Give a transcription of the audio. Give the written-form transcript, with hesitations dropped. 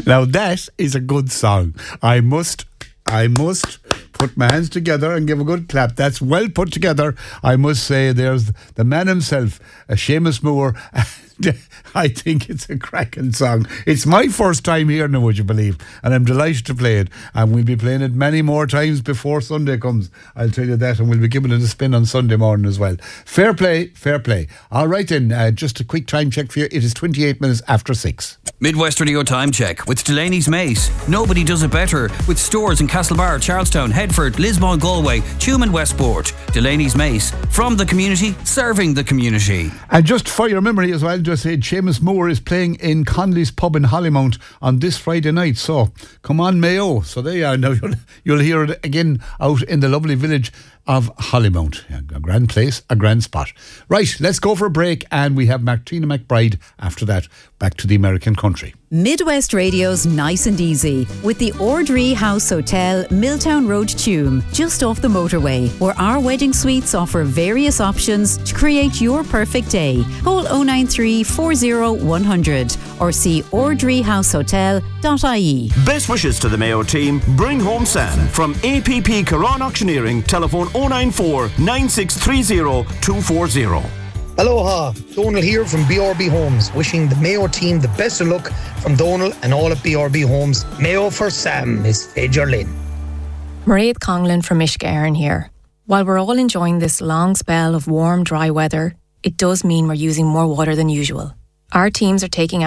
Now that is a good song. I must put my hands together and give a good clap. That's well put together. I must say, there's the man himself, Seamus Moore. I think it's a cracking song. It's my first time hearing it, would you believe? And I'm delighted to play it. And we'll be playing it many more times before Sunday comes. I'll tell you that. And we'll be giving it a spin on Sunday morning as well. Fair play, fair play. All right then, just a quick time check for you. It is 28 minutes after 6. Midwest Radio Time Check with Delaney's Mace. Nobody does it better, with stores in Castlebar, Charlestown, Headford, Lismore, Galway, Tuam and Westport. Delaney's Mace, from the community, serving the community. And just for your memory as well, just said Seamus Moore is playing in Conley's Pub in Hollymount on this Friday night. So come on, Mayo. So there you are. Now you'll hear it again out in the lovely village of Hollymount. A grand place, a grand spot. Right, let's go for a break, and we have Martina McBride after that. Back to the American country. Midwest Radio's Nice and Easy with the Ordree House Hotel, Milltown Road, Tuam, just off the motorway, where our wedding suites offer various options to create your perfect day. Call 093 40 100 or see ordreehousehotel.ie. Best wishes to the Mayo team. Bring home Sam from APP Caron Auctioneering. Telephone 094 9630 240. Aloha, Donal here from BRB Homes, wishing the Mayo team the best of luck from Donal and all at BRB Homes. Mayo for Sam is Fager Lynn. Mairead Conglin from Ishgarin here. While we're all enjoying this long spell of warm, dry weather, it does mean we're using more water than usual. Our teams are taking